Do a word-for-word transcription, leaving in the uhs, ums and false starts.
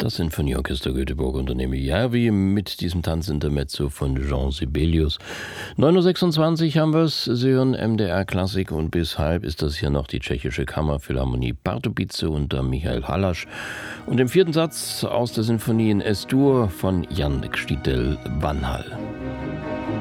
Das Sinfonieorchester Göteborg unter Nemi Järvi mit diesem Tanzintermezzo von Jean Sibelius. neun Uhr sechsundzwanzig haben wir es. Sie hören M D R Klassik und bis halb ist das hier noch die tschechische Kammerphilharmonie Pardubice unter Michael Hallasch. Und im vierten Satz aus der Sinfonie in S-Dur von Jan Křtitelj Vanhal.